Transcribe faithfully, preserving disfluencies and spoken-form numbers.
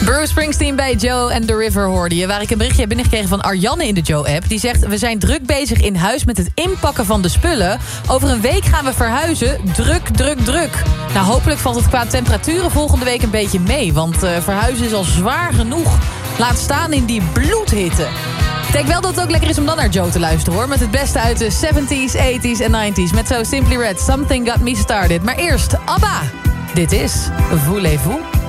Bruce Springsteen bij Joe and the River hoorde je. Waar ik een berichtje heb binnengekregen van Arjanne in de Joe-app. Die zegt, we zijn druk bezig in huis met het inpakken van de spullen. Over een week gaan we verhuizen. Druk, druk, druk. Nou, hopelijk valt het qua temperaturen volgende week een beetje mee. Want uh, verhuizen is al zwaar genoeg. Laat staan in die bloedhitte. Ik denk wel dat het ook lekker is om dan naar Joe te luisteren, hoor. Met het beste uit de zeventies, tachtiger en negentiger. Met zo Simply Red, Something Got Me Started. Maar eerst, ABBA. Dit is Voulez-vous.